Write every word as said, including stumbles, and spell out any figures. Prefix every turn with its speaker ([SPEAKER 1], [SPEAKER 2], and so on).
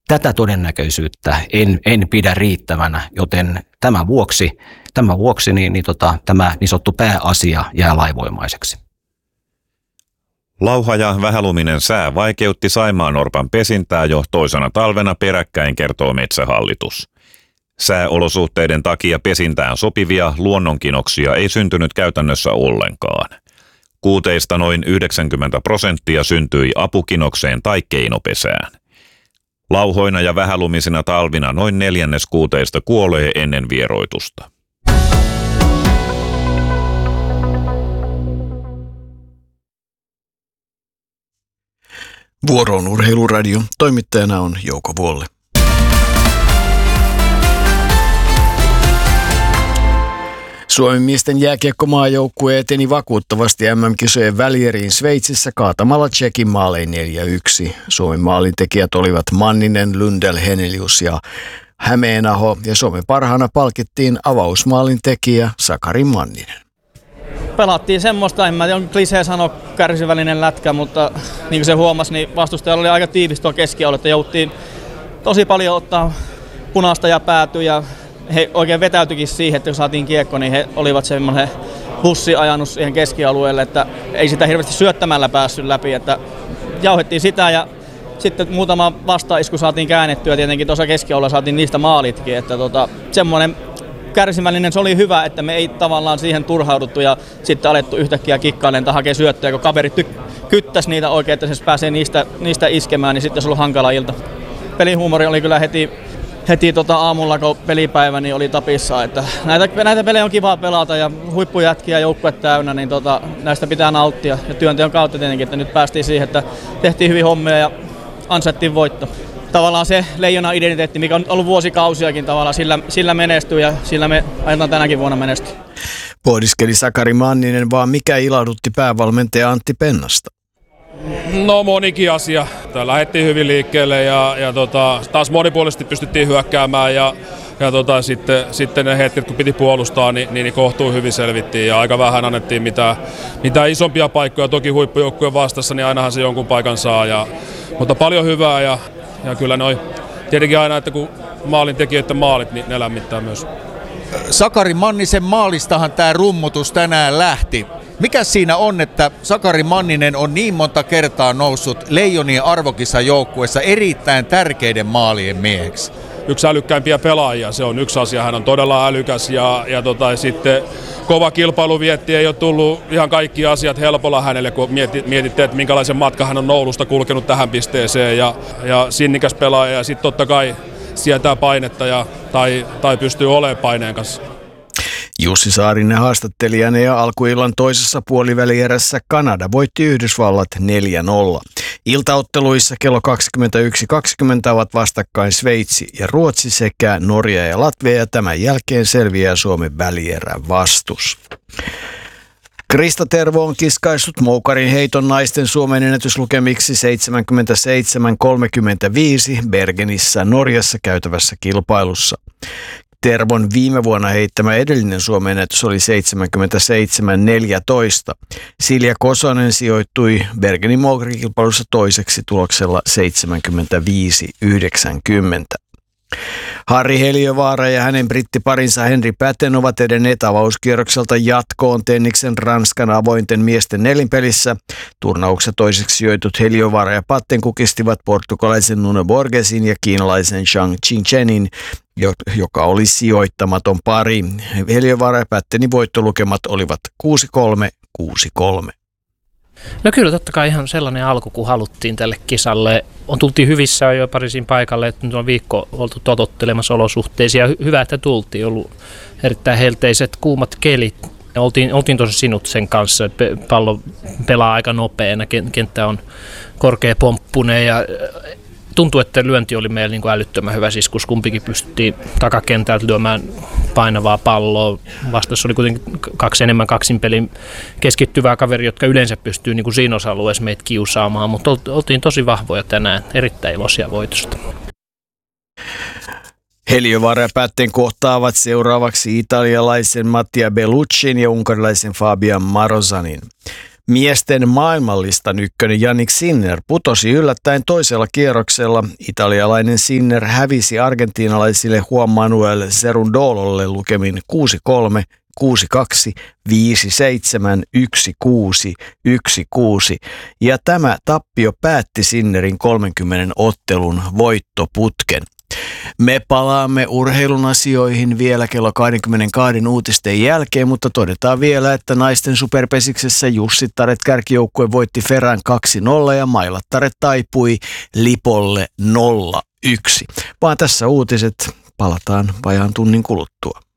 [SPEAKER 1] tätä todennäköisyyttä en, en pidä riittävänä, joten tämän vuoksi, tämän vuoksi niin, niin tota, tämä niin sanottu pääasia jää lainvoimaiseksi.
[SPEAKER 2] Lauha ja vähäluminen sää vaikeutti saimaannorpan pesintää jo toisena talvena peräkkäin, kertoo Metsähallitus. Sääolosuhteiden takia pesintään sopivia luonnonkinoksia ei syntynyt käytännössä ollenkaan. Kuuteista noin yhdeksänkymmentä prosenttia syntyi apukinokseen tai keinopesään. Lauhoina ja vähälumisina talvina noin neljännes kuuteista kuolee ennen vieroitusta.
[SPEAKER 3] Vuoroon Urheiluradio. Toimittajana on Jouko Vuolle. Suomen miesten jääkiekkomaajoukkue eteni vakuuttavasti M M-kisojen välieriin Sveitsissä kaatamalla Tšekin maalein neljä yksi. Suomen maalintekijät olivat Manninen, Lundell, Henelius ja Hämeenaho ja Suomen parhaana palkittiin avausmaalin tekijä Sakari Manninen.
[SPEAKER 4] Pelattiin semmoista, en mä tiedä, on klisee sanoa kärsivällinen lätkä, mutta niin kuin se huomasi, niin vastustajalla oli aika tiivis tuo keskialue, että jouttiin tosi paljon ottaa punaista ja päätyä ja he oikein vetäytyikin siihen, että kun saatiin kiekko, niin he olivat semmoinen bussi ajanut siihen keskialueelle, että ei sitä hirveästi syöttämällä päässyt läpi, että jauhettiin sitä ja sitten muutama vastaisku saatiin käännettyä, tietenkin tuossa keskialueella saatiin niistä maalitkin, että tota, semmoinen kärsivällinen, se oli hyvä, että me ei tavallaan siihen turhauduttu ja sitten alettu yhtäkkiä kikkailemaan tai hakea syöttöjä, kun kaverit ty- kyttäisi niitä oikein, että se pääsee niistä, niistä iskemään, niin sitten se oli hankala ilta. Pelihuumori oli kyllä heti, heti tota aamulla, kun pelipäivä niin oli tapissa, että näitä, näitä pelejä on kiva pelata ja huippujätkiä joukkue täynnä, niin tota, näistä pitää nauttia ja työnteon kautta tietenkin, että nyt päästiin siihen, että tehtiin hyvin hommia ja ansaittiin voitto. Tavallaan se Leijonan identiteetti, mikä on ollut vuosikausiakin tavallaan, sillä, sillä menestyy ja sillä me ajetaan tänäkin vuonna menestyä.
[SPEAKER 3] Pohdiskeli Sakari Manninen, vaan mikä ilahdutti päävalmentaja Antti Pennasta?
[SPEAKER 5] No monikin asia. Lähdettiin hyvin liikkeelle ja, ja tota, taas monipuolisesti pystyttiin hyökkäämään ja, ja tota, sitten, sitten ne hetket kun piti puolustaa, niin, niin kohtuun hyvin selvittiin ja aika vähän annettiin mitään, mitään isompia paikkoja. Toki huippujoukkueen vastassa, niin ainahan se jonkun paikan saa, ja, mutta paljon hyvää ja, ja kyllä noi, tietenkin aina, että kun maalintekijöiden maalit, niin ne lämmittää myös.
[SPEAKER 6] Sakari Mannisen maalistahan tämä rummutus tänään lähti. Mikä siinä on, että Sakari Manninen on niin monta kertaa noussut Leijonien arvokisajoukkueessa erittäin tärkeiden maalien mieheksi?
[SPEAKER 5] Yksi älykkäimpiä pelaajia, se on yksi asia, hän on todella älykäs ja, ja tota, sitten kova kilpailuvietti, ei ole tullut ihan kaikki asiat helpolla hänelle, kun mietitte, että minkälaisen matkan hän on Oulusta kulkenut tähän pisteeseen ja, ja sinnikäs pelaaja ja sitten totta kai sietää painetta ja, tai, tai pystyy olemaan paineen kanssa.
[SPEAKER 3] Jussi Saarinen haastattelijana ja alkuillan toisessa puolivälierässä Kanada voitti Yhdysvallat neljä nolla. Iltaotteluissa kello kaksikymmentäyksi kaksikymmentä ovat vastakkain Sveitsi ja Ruotsi sekä Norja ja Latvia ja tämän jälkeen selviää Suomen välierän vastus. Krista Tervo on kiskaissut moukarin heiton naisten Suomen ennätyslukemiksi seitsemänkymmentäseitsemän kolmekymmentäviisi Bergenissä Norjassa käytävässä kilpailussa. Tervon viime vuonna heittämä edellinen Suomen ennätys oli seitsemänkymmentäseitsemän neljätoista. Silja Kosonen sijoittui Bergenin moukarikilpailussa toiseksi tuloksella seitsemänkymmentäviisi yhdeksänkymmentä. Harri Heliövaara ja hänen brittiparinsa Henri Patten ovat edenneet avauskierrokselta jatkoon tenniksen Ranskan avointen miesten nelinpelissä. Turnauksessa toiseksi sijoitut Heliövaara ja Patten kukistivat portugalaisen Nuno Borgesin ja kiinalaisen Zhang Qingchenin, joka oli sijoittamaton pari. Heliövaara ja Pattenin voittolukemat olivat kuusi kolme, kuusi kolme.
[SPEAKER 7] No kyllä, totta kai ihan sellainen alku, kun haluttiin tälle kisalle. On tultiin hyvissä jo Pariisin paikalle, että nyt on viikko oltu totuttelemassa olosuhteisiin. Ja hyvä, että tultiin. Ollut erittäin helteiset, kuumat kelit. Oltiin, oltiin tosi sinut sen kanssa, että pallo pelaa aika nopeana, kenttä on korkea pomppunen ja tuntuu, että lyönti oli meillä niin kuin älyttömän hyvä siskus. Kumpikin pystyttiin takakentältä lyömään painavaa palloa. Vastassa oli kuitenkin kaksi enemmän kaksin pelin keskittyvää kaveria, jotka yleensä pystyy niin kuin siinä osa-alueessa meitä kiusaamaan. Mutta oltiin tosi vahvoja tänään. Erittäin iloisia voitosta.
[SPEAKER 3] Heliövaara ja Patten kohtaavat seuraavaksi italialaisen Mattia Belluccin ja unkarilaisen Fabian Marozanin. Miesten maailmanlistan ykkönen Jannik Sinner putosi yllättäen toisella kierroksella. Italialainen Sinner hävisi argentiinalaisille Juan Manuel Cerundololle lukemin kuusi kolme, kuusi kaksi, viisi seitsemän, yksi kuusi, yksi kuusi. Ja tämä tappio päätti Sinnerin kolmenkymmenen ottelun voittoputken. Me palaamme urheilun asioihin vielä kello kaksikymmentäkaksi uutisten jälkeen, mutta todetaan vielä, että naisten superpesiksessä Jussittaret kärkijoukkue voitti Ferran kaksi nolla ja Mailattaret taipui Lipolle nolla yksi. Vaan tässä uutiset, palataan vajaan tunnin kuluttua.